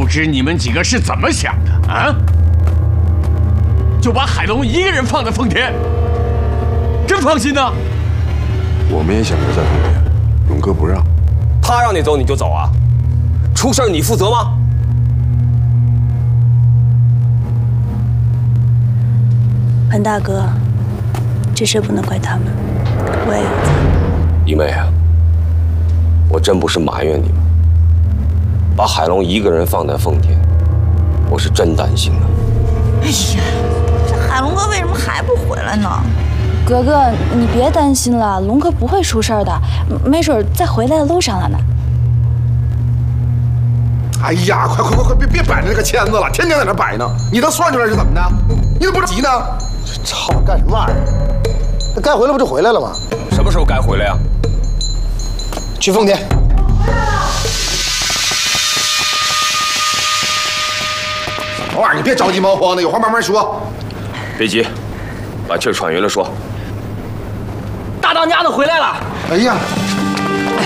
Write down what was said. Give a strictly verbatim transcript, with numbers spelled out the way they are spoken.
知你们几个是怎么想的啊？就把海龙一个人放在奉天，真放心呐？ 我们也想留在奉天，勇哥不让。 他让你走你就走啊？出事你负责吗？ 潘大哥，这事不能怪他们，我也有责。 姨妹啊，我真不是埋怨你们，把海龙一个人放在奉天，我是真担心啊。 哎呀，这海龙哥为什么还不回来呢？ 哥哥，你别担心了，龙哥不会出事的，没准在回来的路上了呢。 哎呀，快快快快，别别摆着那个签子了，天天在那摆呢。你都算出来是怎么的？你怎么不急呢？ 吵干什么玩意儿？那该回来不就回来了吗？ 什么时候该回来呀？ 去奉天。 什么玩意儿？你别着急忙慌的，有话慢慢说。 别急，把气儿喘匀了说。 大当家的回来了。 哎呀，